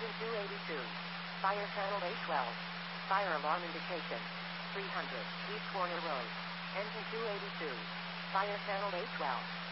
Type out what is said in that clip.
Engine 282. Fire channel A12. Fire alarm indication. 300, East Corner Road. Engine 282. Fire channel A12.